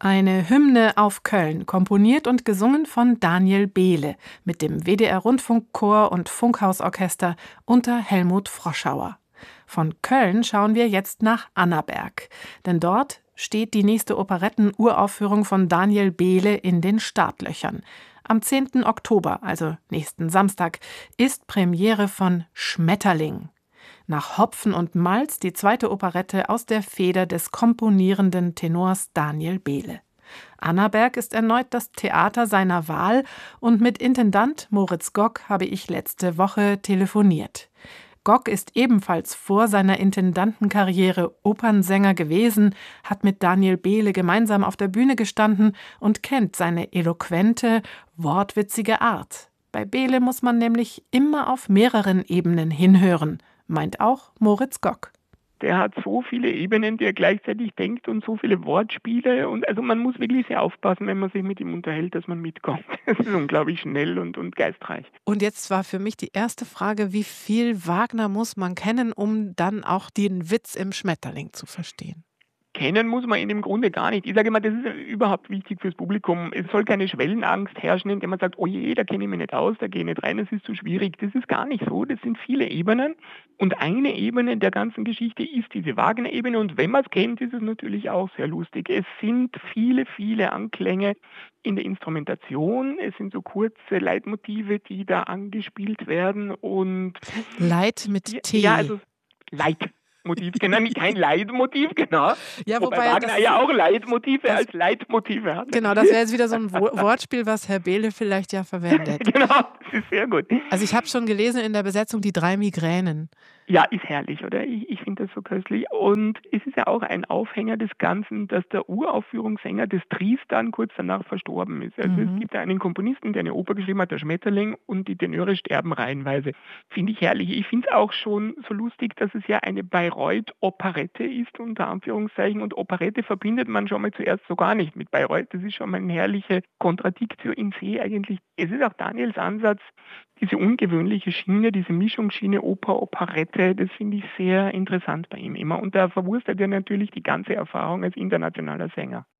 Eine Hymne auf Köln, komponiert und gesungen von Daniel Behle mit dem WDR-Rundfunkchor und Funkhausorchester unter Helmut Froschauer. Von Köln schauen wir jetzt nach Annaberg, denn dort steht die nächste Operetten-Uraufführung von Daniel Behle in den Startlöchern. Am 10. Oktober, also nächsten Samstag, ist Premiere von Schmetterling. Nach Hopfen und Malz die zweite Operette aus der Feder des komponierenden Tenors Daniel Behle. Annaberg ist erneut das Theater seiner Wahl und mit Intendant Moritz Gock habe ich letzte Woche telefoniert. Gock ist ebenfalls vor seiner Intendantenkarriere Opernsänger gewesen, hat mit Daniel Behle gemeinsam auf der Bühne gestanden und kennt seine eloquente, wortwitzige Art. Bei Behle muss man nämlich immer auf mehreren Ebenen hinhören, meint auch Moritz Gock. Der hat so viele Ebenen, die er gleichzeitig denkt und so viele Wortspiele. Und also man muss wirklich sehr aufpassen, wenn man sich mit ihm unterhält, dass man mitkommt. Das ist unglaublich schnell und geistreich. Und jetzt war für mich die erste Frage, wie viel Wagner muss man kennen, um dann auch den Witz im Schmetterling zu verstehen? Kennen muss man ihn im Grunde gar nicht. Ich sage immer, das ist überhaupt wichtig fürs Publikum. Es soll keine Schwellenangst herrschen, indem man sagt, oh je, da kenne ich mich nicht aus, da gehe ich nicht rein, das ist zu schwierig. Das ist gar nicht so. Das sind viele Ebenen. Und eine Ebene der ganzen Geschichte ist diese Wagner-Ebene. Und wenn man es kennt, ist es natürlich auch sehr lustig. Es sind viele, viele Anklänge in der Instrumentation. Es sind so kurze Leitmotive, die da angespielt werden. Und Leit mit T. Ja, also Leitmotiv, genau, kein Leitmotiv, genau. Ja, wobei Wagner ja auch Leitmotive als Leitmotive hat. Genau, das wäre jetzt wieder so ein Wortspiel, was Herr Behle vielleicht ja verwendet. Genau, das ist sehr gut. Also ich habe schon gelesen in der Besetzung die 3 Migränen. Ja, ist herrlich, oder? Ich finde das so köstlich. Und es ist ja auch ein Aufhänger des Ganzen, dass der Uraufführungssänger des Tristan kurz danach verstorben ist. Also es gibt ja einen Komponisten, der eine Oper geschrieben hat, der Schmetterling, und die Tenöre sterben reihenweise. Finde ich herrlich. Ich finde es auch schon so lustig, dass es ja eine Bayreuth-Operette ist, unter Anführungszeichen. Und Operette verbindet man schon mal zuerst so gar nicht mit Bayreuth. Das ist schon mal eine herrliche Contradictio in se eigentlich. Es ist auch Daniels Ansatz, diese ungewöhnliche Schiene, diese Mischungsschiene Oper, Operette, das finde ich sehr interessant bei ihm immer. Und da verwurstet er natürlich die ganze Erfahrung als internationaler Sänger.